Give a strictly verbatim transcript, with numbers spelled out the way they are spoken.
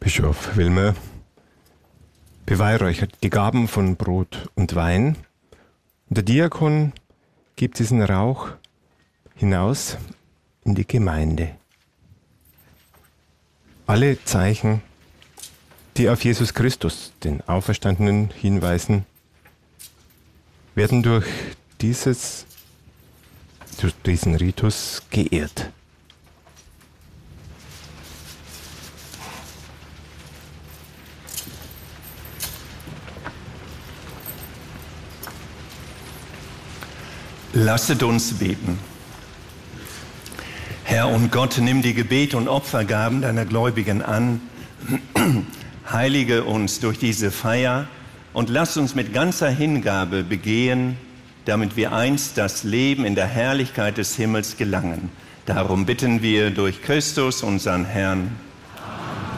Bischof Wilmer beweihräuchert die Gaben von Brot und Wein. Und der Diakon gibt diesen Rauch hinaus in die Gemeinde. Alle Zeichen, die auf Jesus Christus, den Auferstandenen, hinweisen, werden durch, dieses, durch diesen Ritus geehrt. Lasset uns beten. Herr und Gott, nimm die Gebete und Opfergaben deiner Gläubigen an, heilige uns durch diese Feier und lass uns mit ganzer Hingabe begehen, damit wir einst das Leben in der Herrlichkeit des Himmels gelangen. Darum bitten wir durch Christus, unseren Herrn.